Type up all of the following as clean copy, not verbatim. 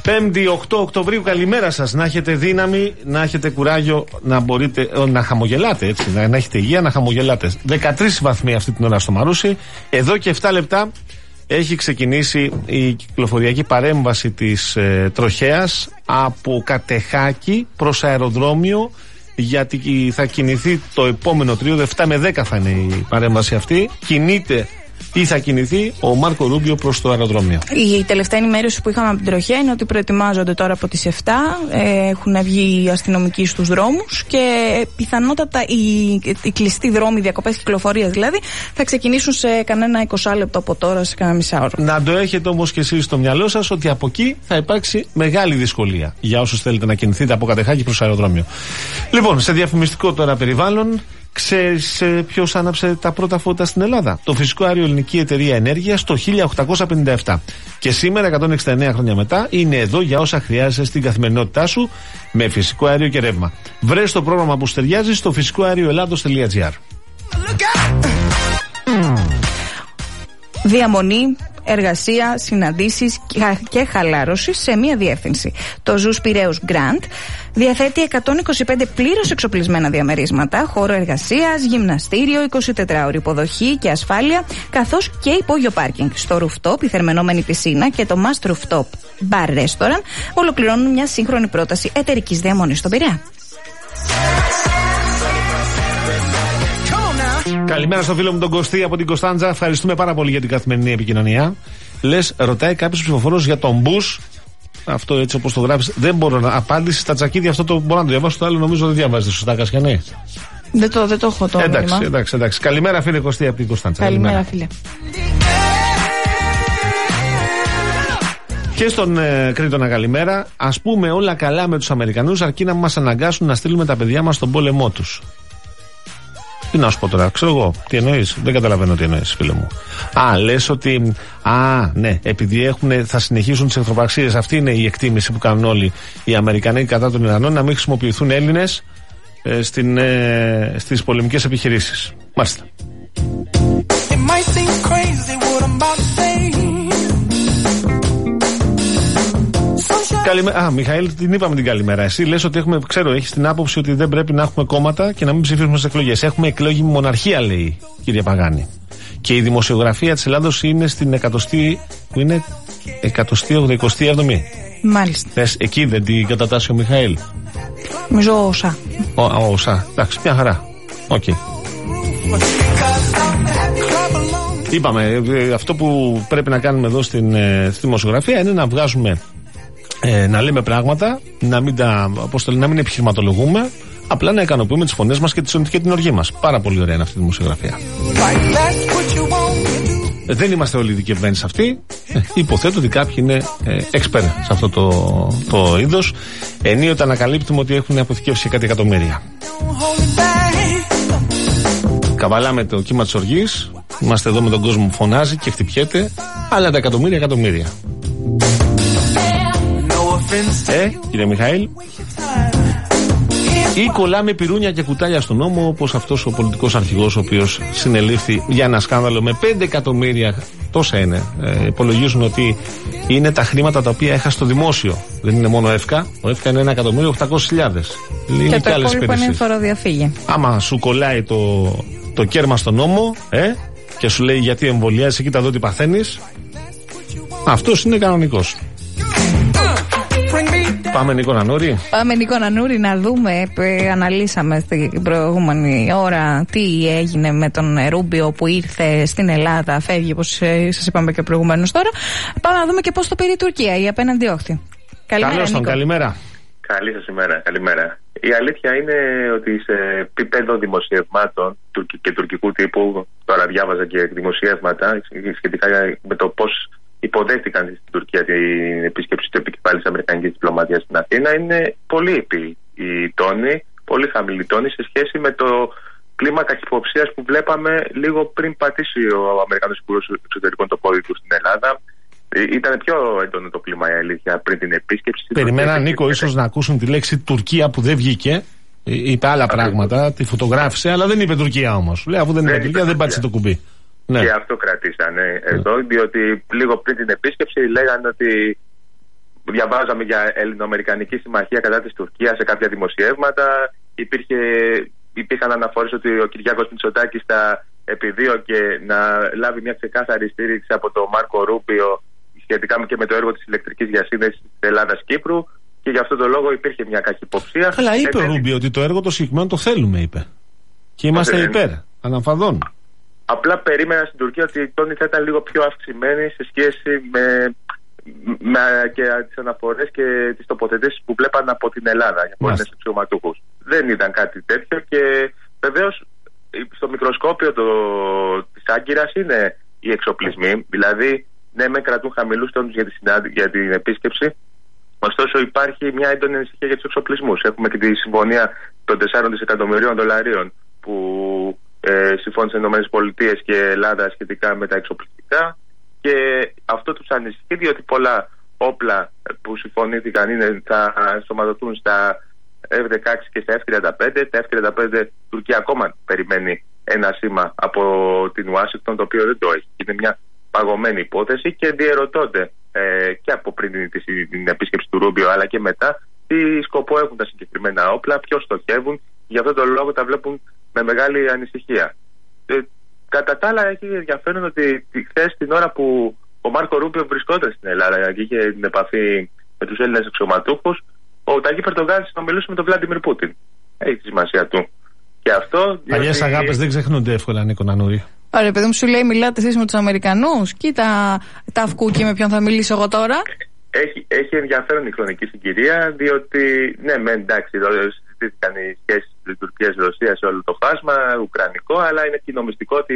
5η 8 Οκτωβρίου, καλημέρα σας. Να έχετε δύναμη, να έχετε κουράγιο, να μπορείτε να χαμογελάτε, έτσι. Να έχετε υγεία, να χαμογελάτε. 13 βαθμοί αυτή την ώρα στο Μαρούσι. Εδώ και 7 λεπτά έχει ξεκινήσει η κυκλοφοριακή παρέμβαση της τροχέας από Κατεχάκη προς αεροδρόμιο, γιατί θα κινηθεί το επόμενο τρίο, 7 με 10 θα είναι η παρέμβαση αυτή. Κινείται ή θα κινηθεί ο Μάρκο Ρούμπιο προς το αεροδρόμιο. Η τελευταία ενημέρωση που είχαμε από την τροχέα είναι ότι προετοιμάζονται τώρα από τις 7. Έχουν βγει οι αστυνομικοί στους δρόμους και πιθανότατα οι κλειστοί δρόμοι, διακοπές κυκλοφορίας δηλαδή, θα ξεκινήσουν σε κανένα 20 λεπτό από τώρα, σε κανένα μισάωρο. Να το έχετε όμως και εσείς στο μυαλό σας ότι από εκεί θα υπάρξει μεγάλη δυσκολία για όσους θέλετε να κινηθείτε από Κατεχάκη προς αεροδρόμιο. Λοιπόν, σε διαφημιστικό τώρα περιβάλλον. Ξέρεις ποιος άναψε τα πρώτα φώτα στην Ελλάδα? Το φυσικό αέριο Ελληνική Εταιρεία Ενέργειας το 1857. Και σήμερα, 169 χρόνια μετά, είναι εδώ για όσα χρειάζεσαι στην καθημερινότητά σου με φυσικό αέριο και ρεύμα. Βρες το πρόγραμμα που σου ταιριάζει στο φυσικοαερioελλάδος.gr. Διαμονή, εργασία, συναντήσεις και χαλάρωση σε μία διεύθυνση. Το Ζους Πειραίους Grand διαθέτει 125 πλήρως εξοπλισμένα διαμερίσματα, χώρο εργασίας, γυμναστήριο, 24ωρη υποδοχή και ασφάλεια, καθώς και υπόγειο πάρκινγκ. Στο rooftop, η θερμαινόμενη πισίνα και το Must Rooftop Bar Restaurant ολοκληρώνουν μια σύγχρονη πρόταση εταιρικής διαμονής στον Πειραιά. Καλημέρα στο φίλο μου τον Κωστή από την Κωνσταντζα. Ευχαριστούμε πάρα πολύ για την καθημερινή επικοινωνία. Λες, ρωτάει κάποιος ψηφοφόρος για τον Μπούς. Αυτό έτσι όπως το γράφεις δεν μπορώ να απάντηση στα τσακίδια. Αυτό το μπορώ να το διαβάσω. Το άλλο νομίζω δεν διαβάζετε σωστά, Κασιανή. Δεν το έχω το μήνυμα. Εντάξει. Καλημέρα φίλε Κωστή από την Κωνσταντζα. Καλημέρα φίλε. Και στον Κρήτονα καλημέρα. Ας πούμε όλα καλά με τους Αμερικανούς, αρκεί να μας αναγκάσουν να στείλουμε τα παιδιά μας στον πόλεμό τους. Τι να σου πω τώρα, ξέρω εγώ, τι εννοείς? Δεν καταλαβαίνω τι εννοείς, φίλε μου. Λες ότι. Ναι, επειδή θα συνεχίσουν τις εχθροπραξίες. Αυτή είναι η εκτίμηση που κάνουν όλοι οι Αμερικανοί κατά των Ιρανών, να μην χρησιμοποιηθούν Έλληνες στις πολεμικές επιχειρήσεις. Μάλιστα. Καλημέρα. Μιχαήλ, την είπαμε την καλημέρα. Εσύ λες ότι έχεις την άποψη ότι δεν πρέπει να έχουμε κόμματα και να μην ψηφίσουμε στις εκλογές. Έχουμε εκλόγιμη μοναρχία, λέει, κύριε Παγάνη. Και η δημοσιογραφία της Ελλάδος είναι στην 127η. Μάλιστα. Θες, εκεί δεν την κατατάσσει ο Μιχαήλ? Νομίζω όσα. Όσα. Εντάξει, μια χαρά. Οκ. Είπαμε, αυτό που πρέπει να κάνουμε εδώ στη δημοσιογραφία είναι να βγάζουμε. Να λέμε πράγματα, να μην επιχειρηματολογούμε, απλά να ικανοποιούμε τις φωνές μας και την οργή μας. Πάρα πολύ ωραία είναι αυτή η δημοσιογραφία. Δεν είμαστε όλοι ειδικευμένοι σε αυτή. Υποθέτω ότι κάποιοι είναι expert σε αυτό το είδος. Ενίοτε ανακαλύπτουμε ότι έχουν αποθηκεύσει κάτι εκατομμύρια. Καβαλάμε το κύμα της οργής. Είμαστε εδώ με τον κόσμο που φωνάζει και χτυπιέται. Αλλά τα εκατομμύρια. Κύριε Μιχαήλ, ή κολλάμε πυρούνια και κουτάλια στον νόμο, όπως αυτός ο πολιτικός αρχηγός ο οποίος συνελήφθη για ένα σκάνδαλο με 5 εκατομμύρια, τόσα είναι, υπολογίζουν ότι είναι τα χρήματα τα οποία έχασε το δημόσιο. Δεν είναι μόνο ο ΕΦΚΑ, ο ΕΦΚΑ είναι 1.800.000. Και το υπόλοιπο είναι φοροδιαφύγη. Άμα σου κολλάει το κέρμα στον νόμο και σου λέει γιατί εμβολιάζεσαι, κοίτα εδώ τι παθαίνεις, αυτός είναι κανονικός. Πάμε Νίκο Νανούρη να δούμε. Αναλύσαμε στην προηγούμενη ώρα τι έγινε με τον Ρούμπιο που ήρθε στην Ελλάδα, φεύγει όπως σας είπαμε και προηγουμένως τώρα. Πάμε να δούμε και πώς το πήρε η Τουρκία, η απέναντι όχθη. Καλώς τον, καλημέρα. Καλή σας ημέρα, καλημέρα. Η αλήθεια είναι ότι σε επίπεδο δημοσιευμάτων και τουρκικού τύπου, τώρα διάβαζα και δημοσιεύματα σχετικά με το πώς υποδέχτηκαν στην Τουρκία την επίσκεψη του επικεφαλής Αμερικανικής διπλωματίας στην Αθήνα, είναι πολύ ήπιοι οι τόνοι, πολύ χαμηλή τόνη σε σχέση με το κλίμα καχυποψίας που βλέπαμε λίγο πριν πατήσει ο Αμερικανός Υπουργός Εξωτερικών το πόδι του στην Ελλάδα. Ήταν πιο έντονο το κλίμα, η αλήθεια, πριν την επίσκεψη. Περιμένα, Νίκο, ίσως να ακούσουν τη λέξη Τουρκία που δεν βγήκε. Είπε άλλα πράγματα, τη φωτογράφησε, αλλά δεν είπε Τουρκία όμως. Λέει, αφού δεν είπε Τουρκία, δεν πάτησε το κουμπί. Ναι. Και αυτό κρατήσανε εδώ, διότι λίγο πριν την επίσκεψη λέγανε ότι διαβάζαμε για ελληνοαμερικανική συμμαχία κατά της Τουρκίας σε κάποια δημοσιεύματα. Υπήρχαν αναφορές ότι ο Κυριάκος Μητσοτάκης θα επιδίωκε να λάβει μια ξεκάθαρη στήριξη από τον Μάρκο Ρούμπιο σχετικά και με το έργο της ηλεκτρικής διασύνδεσης της Ελλάδας-Κύπρου. Και γι' αυτό το λόγο υπήρχε μια καχυποψία. Καλά, είπε ο Ρούμπιο ότι το έργο το συγκεκριμένο το θέλουμε, είπε. Και είμαστε υπέρ. Αναφαδών. Απλά περίμενα στην Τουρκία ότι η τόνη θα ήταν λίγο πιο αυξημένη σε σχέση με και τις αναφορές και τις τοποθετήσεις που βλέπαν από την Ελλάδα για πολλές αξιωματούχους. Δεν ήταν κάτι τέτοιο και βεβαίως στο μικροσκόπιο της Άγκυρας είναι οι εξοπλισμοί. Δηλαδή, ναι, με κρατούν χαμηλούς τόνους για την επίσκεψη. Ωστόσο, υπάρχει μια έντονη ανησυχία για τους εξοπλισμούς. Έχουμε και τη συμφωνία των 4 δισεκατομμυρίων δολαρίων που συμφώνησαν οι ΗΠΑ και Ελλάδα σχετικά με τα εξοπλιστικά. Και αυτό τους ανησυχεί, διότι πολλά όπλα που συμφωνήθηκαν θα ενσωματωθούν στα F-16 και στα F-35. Τα F-35 Τουρκία ακόμα περιμένει ένα σήμα από την Ουάσιγκτον, το οποίο δεν το έχει. Είναι μια παγωμένη υπόθεση και διερωτώνται και από πριν την επίσκεψη του Ρούμπιο αλλά και μετά τι σκοπό έχουν τα συγκεκριμένα όπλα, ποιος στοχεύουν. Γι' αυτό τον λόγο τα βλέπουν με μεγάλη ανησυχία. Κατά τα άλλα, έχει ενδιαφέρον ότι χθες την ώρα που ο Μάρκο Ρούμπιο βρισκόταν στην Ελλάδα και είχε την επαφή με τους Έλληνες αξιωματούχους, ο Ταγί Ερντογάν συνομιλούσε με τον Βλάντιμιρ Πούτιν. Έχει τη σημασία του. Και αυτό. Παλιές αγάπες δεν ξεχνούνται εύκολα, Νίκο Νανούρη. Ωραία, παιδί μου, σου λέει, μιλάτε εσείς με τους Αμερικανούς. Κοίτα τα αυκούκια με ποιον θα μιλήσω εγώ τώρα. Έχει ενδιαφέρον η χρονική συγκυρία, διότι ναι, εντάξει, συζητήθηκαν οι σχέσεις της Τουρκίας-Ρωσίας σε όλο το φάσμα, ουκρανικό, αλλά είναι κοινομιστικό ότι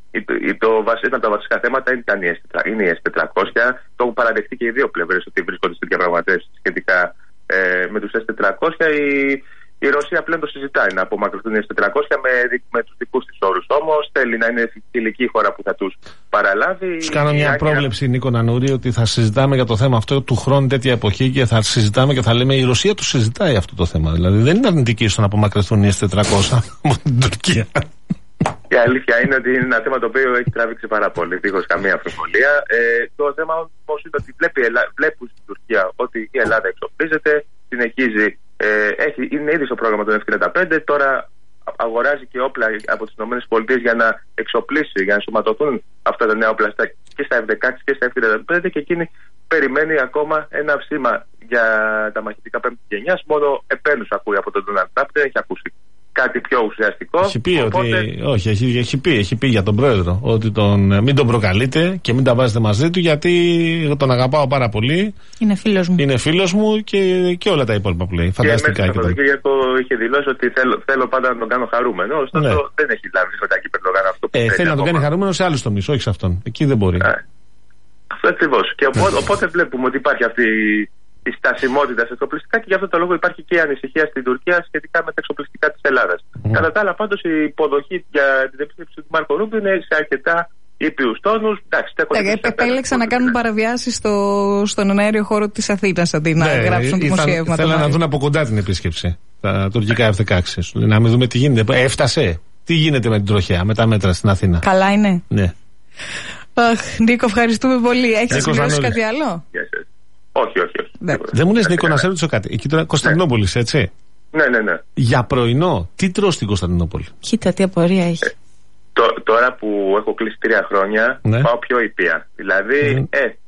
ένα από τα βασικά θέματα είναι η S-400. Το έχουν παραδεχτεί και οι δύο πλευρές ότι βρίσκονται σε διαπραγματεύσεις σχετικά με τους S-400. Η Ρωσία πλέον το συζητάει να απομακρυνθούν οι S-400 με τους δικούς της όρους. Όμως θέλει να είναι φιλική χώρα που θα τους παραλάβει. Τους κάνω μια πρόβλεψη, Νίκο Νανούρη, ότι θα συζητάμε για το θέμα αυτό του χρόνου τέτοια εποχή και θα συζητάμε και θα λέμε η Ρωσία το συζητάει αυτό το θέμα. Δηλαδή δεν είναι αρνητική στο να απομακρυνθούν οι S-400 από την Τουρκία. Η αλήθεια είναι ότι είναι ένα θέμα το οποίο έχει τραβήξει πάρα πολύ, δίχως καμία αμφιβολία. Το θέμα όμως είναι ότι βλέπουν στην Τουρκία ότι η Ελλάδα εξοπλίζεται, συνεχίζει. Είναι ήδη στο πρόγραμμα των F-35, τώρα αγοράζει και όπλα από τις ΗΠΑ για να εξοπλίσει, για να ενσωματωθούν αυτά τα νέα όπλα και στα F-16 και στα F-35 και εκείνη περιμένει ακόμα ένα σήμα για τα μαχητικά πέμπτης γενιάς. Μόνο επένους ακούει από τον Ντόναλντ Τραμπ, δεν έχει ακούσει κάτι πιο ουσιαστικό. Έχει πει ότι. Έχει πει για τον πρόεδρο ότι μην τον προκαλείτε και μην τα βάζετε μαζί του, γιατί τον αγαπάω πάρα πολύ. Είναι φίλος μου και όλα τα υπόλοιπα που λέει. Φανταστικά. Και το Κυριακό είχε δηλώσει ότι θέλω πάντα να τον κάνω χαρούμενο. Ωστόσο δεν έχει λάβει στο Τάκη Ερντογάν αυτό που θέλει να τον κάνει χαρούμενο σε άλλους τομείς, όχι σε αυτόν. Εκεί δεν μπορεί. Αυτό ακριβώς. Και οπότε βλέπουμε ότι υπάρχει αυτή η στασιμότητα στα εξοπλιστικά και γι' αυτό το λόγο υπάρχει και η ανησυχία στην Τουρκία σχετικά με τα εξοπλιστικά της Ελλάδας. Κατά τα άλλα, πάντως, η υποδοχή για την επίσκεψη του Μάρκο Ρούμπιο είναι σε αρκετά ήπιους τόνους. Επέλεξαν να κάνουν παραβιάσεις στον αέριο χώρο της Αθήνας αντί να γράψουν δημοσιεύματα. Θέλουν να δουν από κοντά την επίσκεψη. Τα τουρκικά F-16. Να μην δούμε τι γίνεται. Έφτασε. Τι γίνεται με την τροχέα, με τα μέτρα στην Αθήνα. Καλά είναι. Ναι. Νίκο, ευχαριστούμε πολύ. Έχεις σημειώσει κάτι άλλο? Όχι. Δεν μου λες, Νίκο, να σε ρωτήσω κάτι. Εκεί τώρα Κωνσταντινούπολη, έτσι. Ναι. Για πρωινό, τι τρως στην Κωνσταντινούπολη? Κοίτα, τι απορία έχει. Τώρα που έχω κλείσει 3 χρόνια, πάω πιο ήπια. Δηλαδή,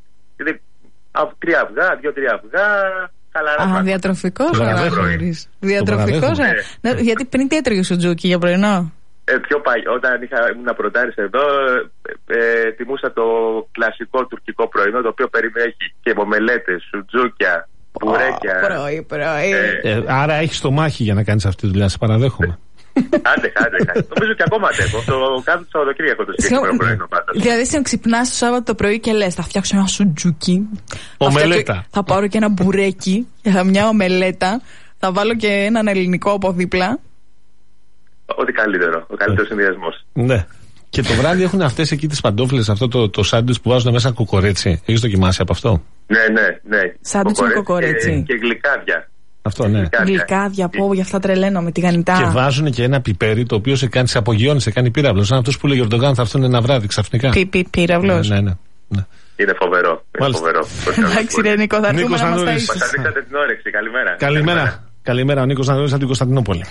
3 αυγά, 2-3 αυγά, χαλαρά. Διατροφικός αγόρις. Διατροφικός. Γιατί πριν τι έτρωγε ο Τζούκι για πρωινό? Πιο παλιό, όταν ήμουν πρωτάρης εδώ, τιμούσα το κλασικό τουρκικό πρωινό, το οποίο περιέχει και μομελέτες, σουτζούκια, μπουρέκια. Πρωί. Άρα έχεις το μάχη για να κάνεις αυτή τη δουλειά, σε παραδέχομαι. Άντε. Νομίζω και ακόμα αντέχω. Το κάνω το Σαββατοκύριακο το συγκεκριμένο πρωινό πάντως. Δηλαδή, ξυπνάς το Σάββατο το πρωί και λες, θα φτιάξω ένα σουτζούκι. Ομελέτα. Θα πάρω και ένα μπουρέκι, μια ομελέτα. Θα βάλω και έναν ελληνικό από δίπλα. Ό,τι καλύτερο. Ο καλύτερος συνδυασμός. Ναι. Και το βράδυ έχουν αυτές εκεί τις παντόφλες, αυτό το σάντουιτς που βάζουν μέσα κοκορέτσι. Έχεις δοκιμάσει από αυτό? Ναι. Σάντουιτς με κοκορέτσι. Και γλυκάδια. Αυτό, ναι. Γλυκάδια, πω, για αυτά τρελαίνω με τη γανιτά. Και βάζουν και ένα πιπέρι το οποίο σε απογειώνει, σε κάνει πύραυλο. Σαν αυτός που λέει ο Ερντογάν θα έρθουν ένα βράδυ ξαφνικά. Πύραυλος. Ναι. Είναι φοβερό. Εντάξει, ρε Νίκο, θα έρθουμε να μας τα ίσως. Μας ανοίξατε την όρεξη. Καλημέρα. Καλημέρα, ο Νίκος Ανδρέας από την Κωνσταντινούπολη.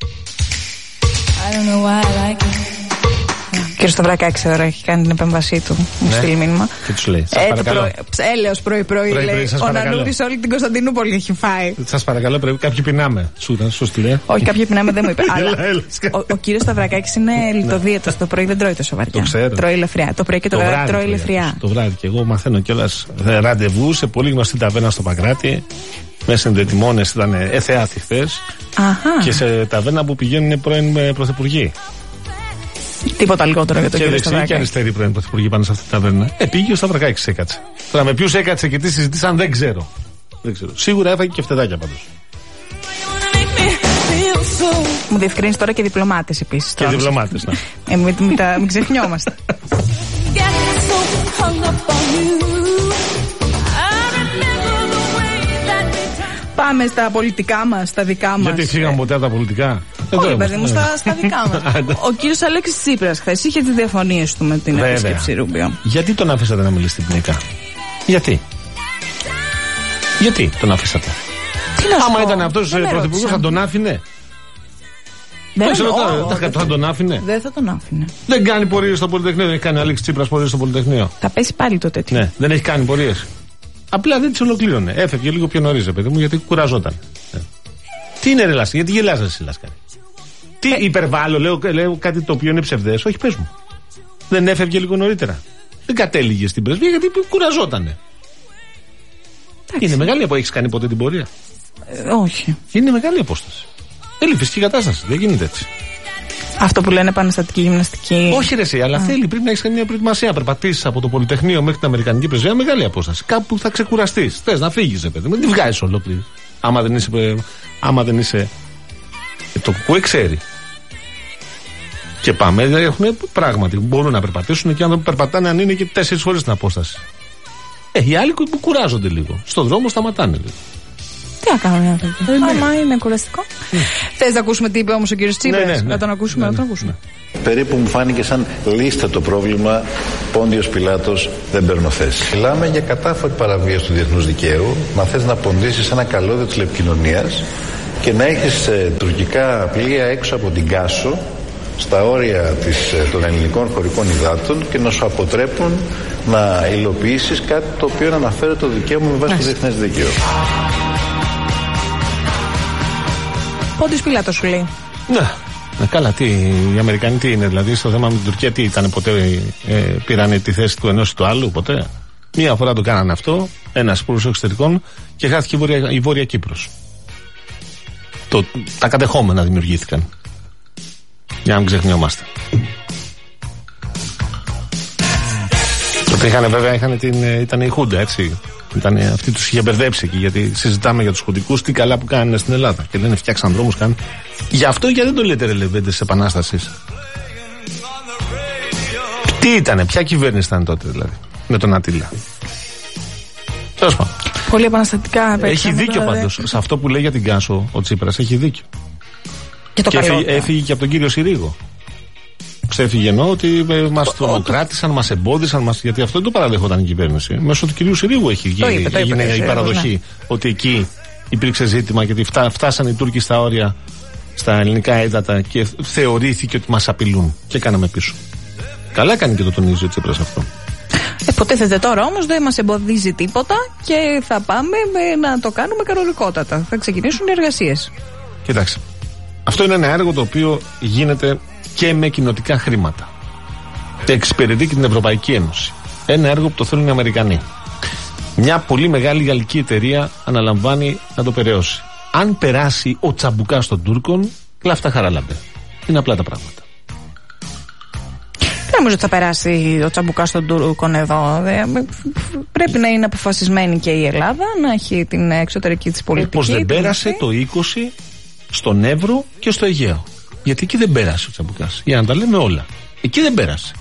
Κύριο Σταυρακάκη τώρα έχει κάνει την επέμβασή του. Μου στείλει μήνυμα. Τι του λέει? Έλεος πρωί-πρωί λέει. Ο Νανούρης όλη την Κωνσταντινούπολη έχει φάει. Σας παρακαλώ, πρέπει κάποιοι πεινάμε. Σου στείλε. Όχι, κάποιοι πεινάμε, δεν μου είπε. Ο κύριος Σταυρακάκης είναι λιτοδίαιτος. Το πρωί δεν τρώει τόσο βαριά. Τρώει ελαφριά. Το πρωί και το βράδυ τρώει ελαφριά. Το βράδυ και εγώ μαθαίνω κιόλας ραντεβού σε πολύ γνωστή ταβέρνα στο Παγκράτη. Με συνδετημόνες ήταν εθεάθη χθες. Και σε ταβέρνα που πηγαίνουν πρώην πρωθυπουργοί. Τίποτα λιγότερο για τον κύριο Σταυρακάκη. Και αριστεροί πρώην πρωθυπουργοί πάνε σε αυτή τη ταβέρνα. Πήγε ο Σταυρακάκης έκατσε. Τώρα με ποιους έκατσε και τι συζητήσαν δεν ξέρω. Σίγουρα έφαγε και φτεδάκια πάντως. Μου διευκρίνεις τώρα και διπλωμάτες επίσης. Και διπλωμάτες, ναι. Μην ξεχνιόμαστε. Πάμε στα πολιτικά μας, στα δικά μας. Γιατί φύγαμε ποτέ από τα πολιτικά? Όχι, παιδί μου, στα δικά μας. Ο κύριος Αλέξης Τσίπρας χθες είχε τις διαφωνίες του με την επίσκεψη Ρούμπιο. Γιατί τον αφήσατε να μιλήσει τυπνικά? Γιατί τον αφήσατε? Άμα ήταν αυτός πρωθυπουργός θα τον άφηνε? Θα τον άφηνε? Δεν θα τον άφηνε. Δεν κάνει πορείες στο Πολυτεχνείο. Δεν έχει κάνει ο Αλέξης Τσίπρας πορείες στο Πολυτεχνείο? Θα πέσει πάλι το τέτοιο. Ναι, δεν έχει κάνει πορείες. Απλά δεν τις ολοκλήρωνε. Έφευγε λίγο πιο νωρίς, παιδί μου, γιατί κουραζόταν. Τι είναι ρελάς, γιατί γελάς εσύ, Λάσκαρη? Τι υπερβάλλω, λέω κάτι το οποίο είναι ψευδές? Όχι, πες μου. Δεν έφευγε λίγο νωρίτερα? Δεν κατέληγε στην πρεσβεία γιατί κουραζότανε. Είναι μεγάλη απόσταση. Έχεις κάνει ποτέ την πορεία? Όχι. Είναι μεγάλη απόσταση. Θέλει φυσική κατάσταση. Δεν γίνεται έτσι. Αυτό που λένε επαναστατική γυμναστική. Όχι, ρε, εσύ, αλλά πρέπει να έχεις κάνει μια προετοιμασία. Περπατήσεις από το Πολυτεχνείο μέχρι την Αμερικανική πρεσβεία, μεγάλη απόσταση. Κάπου θα ξεκουραστείς. Θες να φύγεις, παιδί μου. Δεν τη βγάζεις ολόκληρη. Άμα δεν είσαι. Το κουκουέ ξέρει. Και πάμε, έχουν πράγματι. Μπορούν να περπατήσουν και αν περπατάνε, αν είναι και 4 φορές την απόσταση. Οι άλλοι που κουράζονται λίγο. Στον δρόμο σταματάνε λίγο. Τι να κάνουμε οι άνθρωποι? Άμα είναι κουραστικό. Θες να ακούσουμε τι είπε όμως ο κύριος Τσίπρας? Να τον ακούσουμε, Περίπου μου φάνηκε σαν λίστα το πρόβλημα Πόντιος Πιλάτος δεν παίρνω θέση. Μιλάμε για κατάφορη παραβίαση του διεθνούς δικαίου. Μα θες να ποντίσεις ένα καλώδιο της τηλεπικοινωνίας και να έχεις τουρκικά πλοία έξω από την Κάσο στα όρια των ελληνικών χωρικών υδάτων και να σου αποτρέπουν να υλοποιήσεις κάτι το οποίο αναφέρει το δικαίωμα με βάση το διεθνές δίκαιο. Πόντιος Πιλάτος σου λέει. Ναι. Καλά, οι Αμερικανοί τι είναι, δηλαδή στο θέμα με την Τουρκία τι ήταν, ποτέ πήρανε τη θέση του ενός ή του άλλου, ποτέ? Μία φορά το κάνανε αυτό, ένας υπουργός εξωτερικών και χάθηκε η Βόρεια Κύπρος. Τα κατεχόμενα δημιουργήθηκαν. Για να μην ξεχνιόμαστε. Τότε ήταν η Χούντα, έτσι. Αυτή τους είχε μπερδέψει εκεί, γιατί συζητάμε για τους χουντικούς, τι καλά που κάνουν στην Ελλάδα. Και λένε φτιάξαν δρόμους, κάνουν. Γι' αυτό γιατί δεν το λέτε ρελεβέντες της Επανάστασης? Τι ήτανε, ποια κυβέρνηση ήταν τότε δηλαδή, με τον Αττήλα? Τέλος πάντων. Πολύ επαναστατικά. Έχει δίκιο πάντως. Σε αυτό που λέει για την Κάσο ο Τσίπρας έχει δίκιο. Και έφυγε και από τον κύριο Συρίγο. Ξέφυγε ενώ ότι μας τρομοκράτησαν, μας εμπόδισαν, γιατί αυτό δεν το παραδεχόταν η κυβέρνηση. Μέσω του κυρίου Συρίγου έγινε η παραδοχή ότι εκεί υπήρξε ζήτημα, γιατί φτάσαν οι Τούρκοι στα όρια, στα ελληνικά ύδατα και θεωρήθηκε ότι μας απειλούν. Και κάναμε πίσω. Καλά κάνει και το τονίζει ο Τσίπρας αυτό. Υποτίθεται τώρα όμως δεν μας εμποδίζει τίποτα και θα πάμε να το κάνουμε κανονικότατα. Θα ξεκινήσουν οι εργασίες. Κοιτάξτε. Αυτό είναι ένα έργο το οποίο γίνεται και με κοινοτικά χρήματα. Και εξυπηρετεί και την Ευρωπαϊκή Ένωση. Ένα έργο που το θέλουν οι Αμερικανοί. Μια πολύ μεγάλη γαλλική εταιρεία αναλαμβάνει να το περαιώσει. Αν περάσει ο τσαμπουκάς των Τούρκων, κλαφτά χαράλαμπε. Είναι απλά τα πράγματα. Δεν νομίζω ότι θα περάσει ο τσαμπουκάς των Τούρκων εδώ. Πρέπει να είναι αποφασισμένη και η Ελλάδα να έχει την εξωτερική της πολιτική. Όπως δεν πέρασε το 20 στον Εύρο και στο Αιγαίο. Γιατί εκεί δεν πέρασε ο τσαμπουκάς. Για να τα λέμε όλα. Εκεί δεν πέρασε.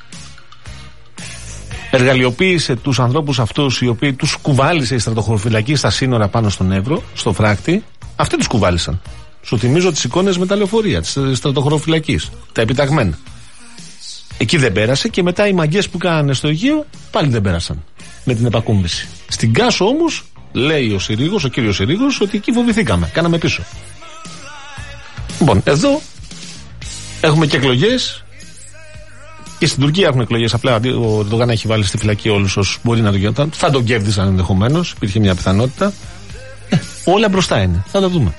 Εργαλειοποίησε τους ανθρώπους αυτούς, οι οποίοι τους κουβάλισε η στρατοχωροφυλακή στα σύνορα πάνω στον Εύρο, στο φράκτη. Αυτοί τους κουβάλισαν. Σου θυμίζω τις εικόνες με τα λεωφορεία της στρατοχωροφυλακής. Τα επιταγμένα. Εκεί δεν πέρασε και μετά οι μαγκές που κάνανε στο Αιγαίο πάλι δεν πέρασαν. με την επακούμπηση. Στην Κάσο όμως, λέει ο κύριος Συρίγος, ότι εκεί φοβηθήκαμε. Κάναμε πίσω. Λοιπόν, εδώ έχουμε και εκλογές. Και στην Τουρκία έχουν εκλογές. Απλά ο Ερντογάν έχει βάλει στη φυλακή όλους όσους μπορεί να τον κερδίσουν. Θα τον κέρδισαν ενδεχομένως. Υπήρχε μια πιθανότητα. Όλα μπροστά είναι. Θα τα δούμε.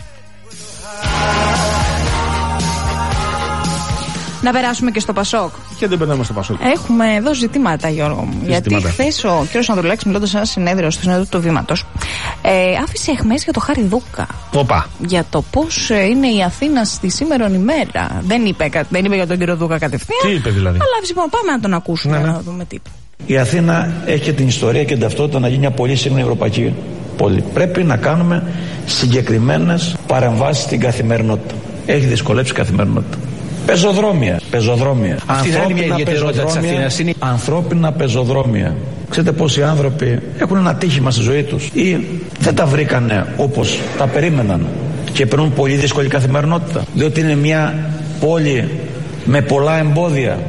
Να περάσουμε και στο Πασόκ. Και δεν περνάμε στο Πασόκ. Έχουμε εδώ ζητήματα, Γιώργο μου. Γιατί χθες ο κ. Ανδρουλάκης, μιλώντας σε ένα συνέδριο στο συνέδριο του Βήματος, άφησε αιχμές για το Χάρη Δούκα. Οπα. Για το πώς είναι η Αθήνα στη σήμερον ημέρα. Δεν είπε για τον κύριο Δούκα κατευθείαν. Τι είπε δηλαδή? Αλλά λοιπόν, πάμε να τον ακούσουμε, να δούμε τι είπε. Η Αθήνα έχει την ιστορία και την ταυτότητα να γίνει μια πολύ σύγχρονη ευρωπαϊκή πόλη. Πρέπει να κάνουμε συγκεκριμένες παρεμβάσεις στην καθημερινότητα. Έχει δυσκολέψει η καθημερινότητα. Πεζοδρόμια. Ανθρώπινα πεζοδρόμια. Ξέρετε πόσοι άνθρωποι έχουν ένα τύχημα στη ζωή τους ή δεν τα βρήκανε όπως τα περίμεναν και περνούν πολύ δύσκολη καθημερινότητα, διότι είναι μια πόλη με πολλά εμπόδια.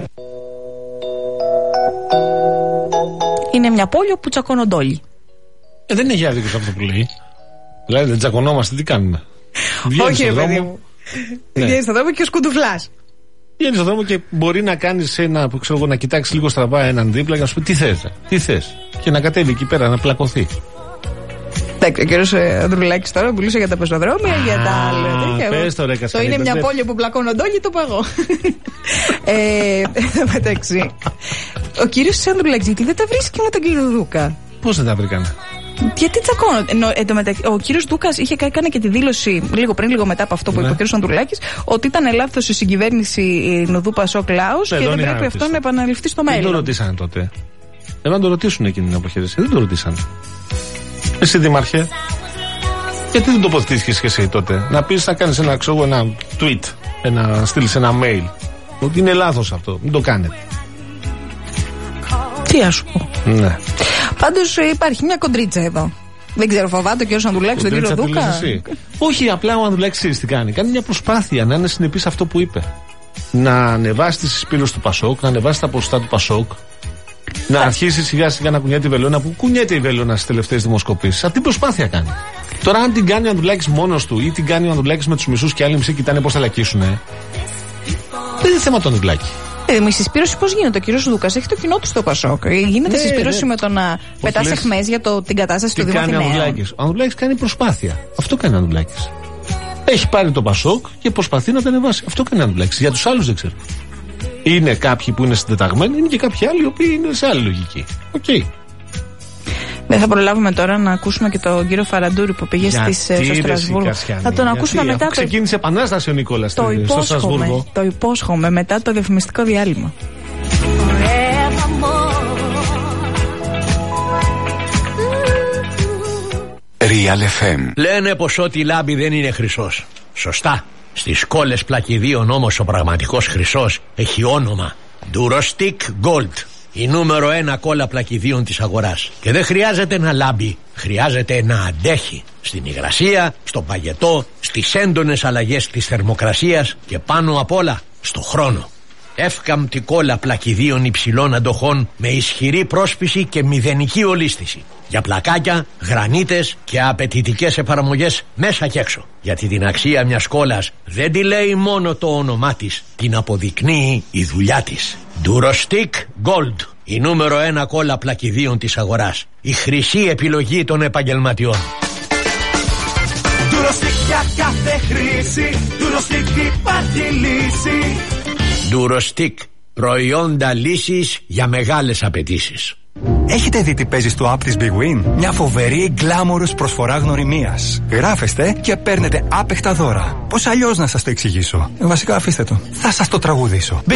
Είναι μια πόλη όπου τσακώνονται όλοι. Δεν έχει άδικο αυτό που λέει. Δηλαδή δεν τσακωνόμαστε, τι κάνουμε? Όχι, ρε παιδί μου. Βγαίνεις στον δρόμο και σκουντουφλάς. Βγαίνεις στον δρόμο και μπορεί να κάνεις να κοιτάξεις λίγο στραβά έναν δίπλα και να σου πει τι θες. Και να κατέβει εκεί πέρα, να πλακωθεί. Εντάξει, ο κύριος Ανδρουλάκης τώρα μιλούσε για τα πεζοδρόμια, για τα άλλα. Πες το ρε Κασχανή. Το είναι μια πόλη που πλακώνονται όλοι, το παγώ. Μεταξύ. Ο κύριος Ανδρουλάκης, γιατί δεν τα βρίσκει με τον κύριο Δούκα? Πώς δεν τα βρήκανε? Γιατί τσακώνονται? Ο κύριος Δούκας είχε κάνει και τη δήλωση λίγο μετά από αυτό που είπε ο κύριος Ανδρουλάκης, ότι ήταν λάθος η συγκυβέρνηση Νουδού Πασόκ Λάος και δεν πρέπει αυτό να επαναληφθεί στο μέλλον. Δεν το ρωτήσανε τότε. Δεν να το ρωτήσουν εκείνη την αποχαίρεση. Δεν το ρωτήσανε. Εσύ Δήμαρχε, γιατί δεν τοποθετήθηκες και εσύ τότε? Να πεις, να κάνεις ένα tweet, να στείλεις ένα mail, ότι είναι λάθος αυτό, μην το κάνετε. Τι ας σου πω. Ναι. Πάντως υπάρχει μια κοντρίτσα εδώ. Δεν ξέρω, φοβάται ο κύριος Ανδρουλάκης τον κύριο Δούκα? Όχι, απλά ο Ανδρουλάκης τι κάνει? Κάνει μια προσπάθεια να είναι συνεπής αυτό που είπε. Να ανεβάσει τις εισπύλους του Πασόκ, να ανεβάσει τα ποσοστά του Πασόκ, να αρχίσει σιγά σιγά να κουνιέται η βελόνα, που κουνιέται η βελόνα στις τελευταίες δημοσκοπήσεις. Αυτή την προσπάθεια κάνει. Τώρα, αν την κάνει ο Ανδρουλάκης μόνος του ή την κάνει ο Ανδρουλάκης με τους μισούς και άλλοι μισοί κοιτάνε πώς θα λακίσουνε, δεν είναι θέμα του Ανδρουλάκη. Η συσπήρωση πώς γίνεται? Ο κύριος Δούκας έχει το κοινό του στο Πασόκ. Γίνεται συσπήρωση με το να πετάς αιχμές για την κατάσταση του Δήμου Αθηναίων. Ο Ανδρουλάκης κάνει προσπάθεια. Αυτό κάνει ο Ανδρουλάκης. Έχει πάρει το Πασόκ και προσπαθεί να τα ανεβάσει. Αυτό κάνει ο Ανδρουλάκης. Για τους άλλους δεν ξέρω. Είναι κάποιοι που είναι συντεταγμένοι, είναι και κάποιοι άλλοι οι οποίοι είναι σε άλλη λογική. Οκ. Δεν θα προλάβουμε τώρα να ακούσουμε και τον κύριο Φαραντούρη που πήγε στο Στρασβούργο. Θα τον ακούσουμε μετά. Ξεκίνησε επανάσταση ο Νικόλας στο Στρασβούργο. Το υπόσχομαι μετά το διαφημιστικό διάλειμμα. Real FM. Λένε πως ό,τι λάμπει δεν είναι χρυσός. Σωστά. Στις κόλλες πλακιδίων όμως ο πραγματικός χρυσός έχει όνομα. Durostic Gold. Η νούμερο 1 κόλλα πλακιδίων της αγοράς. Και δεν χρειάζεται να λάμπει, χρειάζεται να αντέχει. Στην υγρασία, στο παγετό, στις έντονες αλλαγές της θερμοκρασίας και πάνω απ' όλα στο χρόνο. Εύκαμπτη κόλλα πλακιδίων υψηλών αντοχών με ισχυρή πρόσπιση και μηδενική ολίσθηση. Για πλακάκια, γρανίτες και απαιτητικές εφαρμογές μέσα και έξω. Γιατί την αξία μιας κόλλας δεν τη λέει μόνο το όνομά της, την αποδεικνύει η δουλειά της. Durostic Gold. Η νούμερο 1 κόλλα πλακιδίων της αγοράς. Η χρυσή επιλογή των επαγγελματιών. Durostic για κάθε χρήση. Durostic υπάρχει λύση. Durostic. Προϊόντα λύσης για μεγάλες απαιτήσεις. Έχετε δει τι παίζει στο app της Big Win? Μια φοβερή γκλάμορους προσφορά γνωριμίας. Γράφεστε και παίρνετε άπεχτα δώρα. Πώς αλλιώς να σας το εξηγήσω? Βασικά αφήστε το. Θα σας το τραγουδήσω.